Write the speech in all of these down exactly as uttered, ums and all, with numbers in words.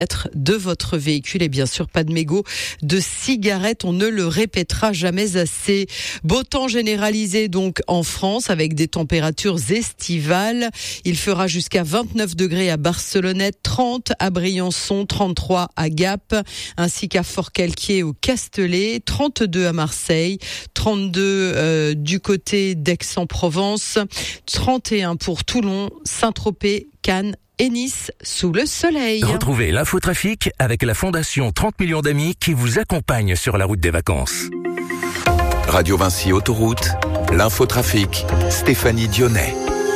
de votre véhicule et bien sûr pas de mégots de cigarettes, on ne le répétera jamais assez. Beau temps généralisé donc en France avec des températures estivales. Il fera jusqu'à vingt-neuf degrés à Barcelonnette, trente à Briançon, trente-trois à Gap, ainsi qu'à Forcalquier au Castellet, trente-deux à Marseille, trente-deux euh, du côté d'Aix-en-Provence, trente et un pour Toulon, Saint-Tropez, Cannes et Nice sous le soleil. Retrouvez l'infotrafic avec la Fondation trente millions d'amis qui vous accompagne sur la route des vacances. Radio Vinci Autoroute, l'infotrafic, Stéphanie Dionnet.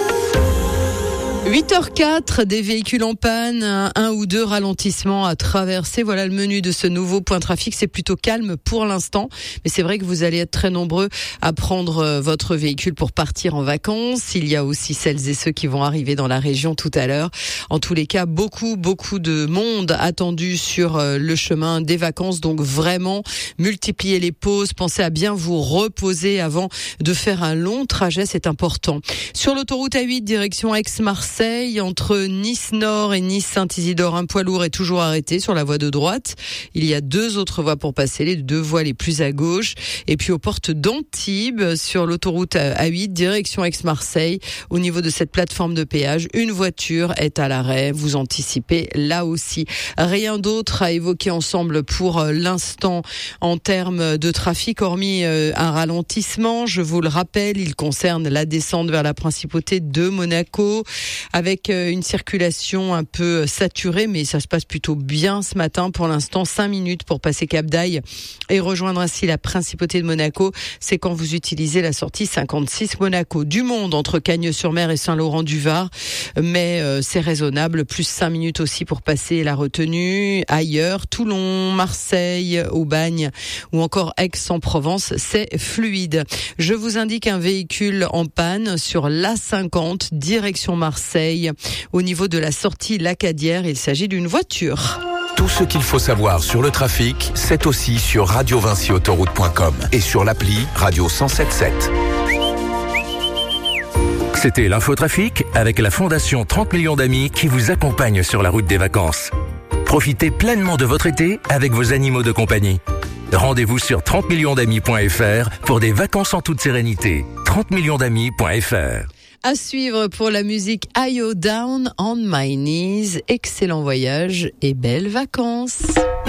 huit heures quatre, des véhicules en panne, un, un ou deux ralentissements à traverser. Voilà le menu de ce nouveau point trafic. C'est plutôt calme pour l'instant, mais c'est vrai que vous allez être très nombreux à prendre votre véhicule pour partir en vacances. Il y a aussi celles et ceux qui vont arriver dans la région tout à l'heure. En tous les cas, beaucoup, beaucoup de monde attendu sur le chemin des vacances. Donc vraiment, multipliez les pauses. Pensez à bien vous reposer avant de faire un long trajet. C'est important. Sur l'autoroute A huit, direction Aix-Marseille, entre Nice-Nord et Nice-Saint-Isidore, un poids lourd est toujours arrêté sur la voie de droite. Il y a deux autres voies pour passer, les deux voies les plus à gauche. Et puis aux portes d'Antibes, sur l'autoroute A huit, direction Aix-Marseille, au niveau de cette plateforme de péage, une voiture est à l'arrêt. Vous anticipez là aussi. Rien d'autre à évoquer ensemble pour l'instant en termes de trafic, hormis un ralentissement. Je vous le rappelle, il concerne la descente vers la principauté de Monaco, avec une circulation un peu saturée, mais ça se passe plutôt bien ce matin. Pour l'instant, cinq minutes pour passer Cap d'Aille et rejoindre ainsi la principauté de Monaco. C'est quand vous utilisez la sortie cinquante-six Monaco. Du monde entre Cagnes-sur-Mer et Saint-Laurent-du-Var, mais euh, c'est raisonnable. Plus cinq minutes aussi pour passer la retenue. Ailleurs, Toulon, Marseille, Aubagne ou encore Aix-en-Provence, c'est fluide. Je vous indique un véhicule en panne sur l'A cinquante, direction Marseille, au niveau de la sortie Lacadière. Il s'agit d'une voiture. Tout ce qu'il faut savoir sur le trafic, c'est aussi sur radio vinci autoroute point com et sur l'appli Radio cent sept sept. C'était l'infotrafic avec la Fondation trente millions d'amis qui vous accompagne sur la route des vacances. Profitez pleinement de votre été avec vos animaux de compagnie. Rendez-vous sur trente millions d'amis point f r pour des vacances en toute sérénité. trente millions d'amis point f r. À suivre pour la musique I O Down on My Knees. Excellent voyage et belles vacances.